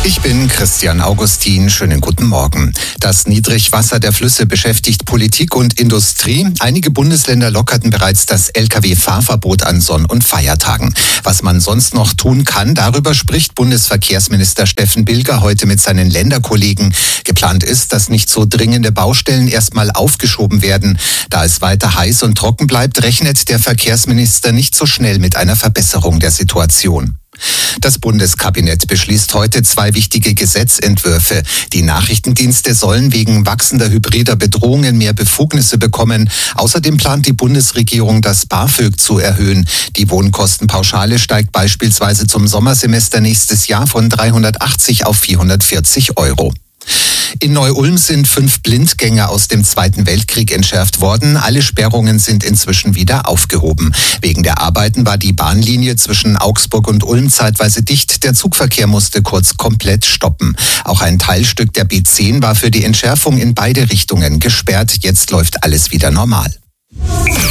Ich bin Christian Augustin. Schönen guten Morgen. Das Niedrigwasser der Flüsse beschäftigt Politik und Industrie. Einige Bundesländer lockerten bereits das Lkw-Fahrverbot an Sonn- und Feiertagen. Was man sonst noch tun kann, darüber spricht Bundesverkehrsminister Steffen Bilger heute mit seinen Länderkollegen. Geplant ist, dass nicht so dringende Baustellen erstmal aufgeschoben werden. Da es weiter heiß und trocken bleibt, rechnet der Verkehrsminister nicht so schnell mit einer Verbesserung der Situation. Das Bundeskabinett beschließt heute 2 wichtige Gesetzentwürfe. Die Nachrichtendienste sollen wegen wachsender hybrider Bedrohungen mehr Befugnisse bekommen. Außerdem plant die Bundesregierung, das BAföG zu erhöhen. Die Wohnkostenpauschale steigt beispielsweise zum Sommersemester nächstes Jahr von 380 auf 440 Euro. In Neu-Ulm sind 5 Blindgänger aus dem Zweiten Weltkrieg entschärft worden. Alle Sperrungen sind inzwischen wieder aufgehoben. Wegen der Arbeiten war die Bahnlinie zwischen Augsburg und Ulm zeitweise dicht. Der Zugverkehr musste kurz komplett stoppen. Auch ein Teilstück der B10 war für die Entschärfung in beide Richtungen gesperrt. Jetzt läuft alles wieder normal.